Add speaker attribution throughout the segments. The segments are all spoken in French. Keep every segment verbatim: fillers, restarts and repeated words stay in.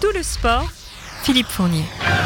Speaker 1: tout le sport, Philippe Fournier.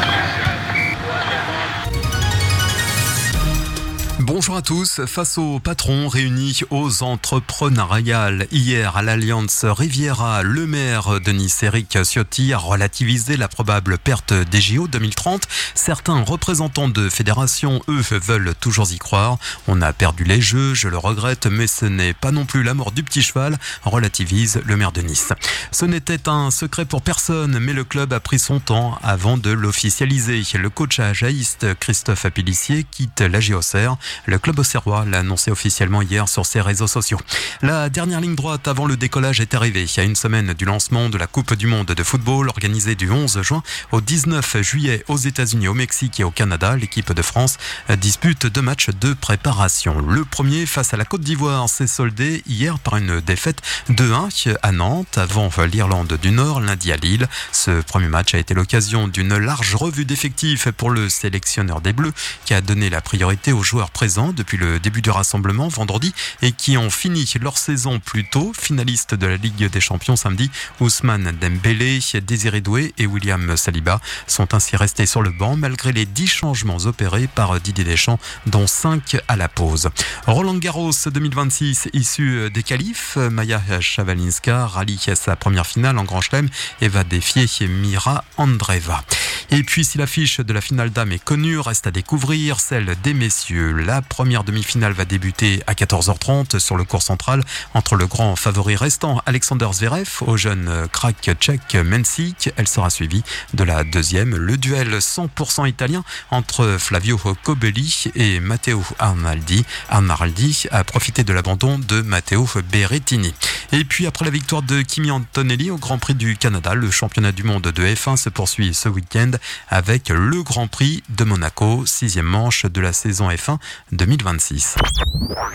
Speaker 2: Bonjour à tous. Face aux patrons réunis aux entrepreneuriales hier à l'Alliance Riviera, le maire de Nice, Éric Ciotti, a relativisé la probable perte des J O deux mille trente. Certains représentants de fédérations, eux, veulent toujours y croire. On a perdu les Jeux, je le regrette, mais ce n'est pas non plus la mort du petit cheval, relativise le maire de Nice. Ce n'était un secret pour personne, mais le club a pris son temps avant de l'officialiser. Le coach ajaïste Christophe Apilissier quitte la J O C R. Le club auxerrois l'a annoncé officiellement hier sur ses réseaux sociaux. La dernière ligne droite avant le décollage est arrivée. Il y a une semaine du lancement de la Coupe du Monde de football organisée du onze juin au dix-neuf juillet aux États-Unis, au Mexique et au Canada. L'équipe de France dispute deux matchs de préparation. Le premier face à la Côte d'Ivoire s'est soldé hier par une défaite deux un à Nantes avant l'Irlande du Nord lundi à Lille. Ce premier match a été l'occasion d'une large revue d'effectifs pour le sélectionneur des Bleus qui a donné la priorité aux joueurs présents depuis le début du rassemblement vendredi et qui ont fini leur saison plus tôt. Finalistes de la Ligue des Champions samedi, Ousmane Dembélé, Désiré Doué et William Saliba sont ainsi restés sur le banc malgré les dix changements opérés par Didier Deschamps, dont cinq à la pause. Roland Garros deux mille vingt-six, issu des qualifs, Maya Chavalinska rallie sa première finale en Grand Chelem et va défier Mira Andreeva. Et puis si l'affiche de la finale dames est connue, reste à découvrir celle des messieurs. La première demi-finale va débuter à quatorze heures trente sur le court central entre le grand favori restant Alexander Zverev au jeune crack tchèque Mensik. Elle sera suivie de la deuxième, le duel cent pour cent italien entre Flavio Cobelli et Matteo Arnaldi. Arnaldi a profité de l'abandon de Matteo Berrettini. Et puis après la victoire de Kimi Antonelli au Grand Prix du Canada, le championnat du monde de F un se poursuit ce week-end avec le Grand Prix de Monaco, sixième manche de la saison F un deux mille vingt-six.